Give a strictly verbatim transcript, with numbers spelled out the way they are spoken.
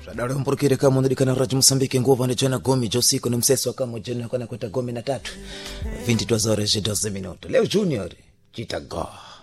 Radaro mpurukire kama ndika na Raji Msambiki nguvu ni jana gomi josiku ni mseso kama jana kwa na kwenda gomi na tatu. vinti horas e doze minutos. Leo Junior, Chitago.